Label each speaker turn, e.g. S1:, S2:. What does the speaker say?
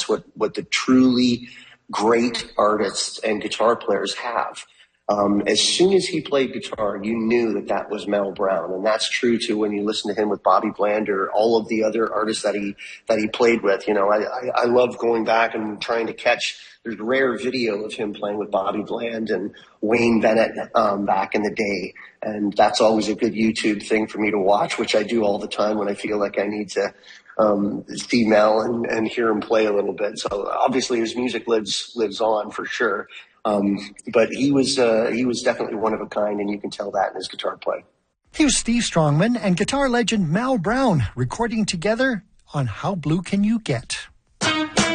S1: that's what the truly great artists and guitar players have. As soon as he played guitar, you knew that was Mel Brown. And that's true too when you listen to him with Bobby Bland or all of the other artists that he played with. You know, I love going back and trying to catch, there's rare video of him playing with Bobby Bland and Wayne Bennett, back in the day. And that's always a good YouTube thing for me to watch, which I do all the time when I feel like I need to, see Mel and hear him play a little bit. So obviously his music lives on for sure. But he was definitely one of a kind, and you can tell that in his guitar play.
S2: Here's Steve Strongman and guitar legend Mel Brown recording together on How Blue Can You Get?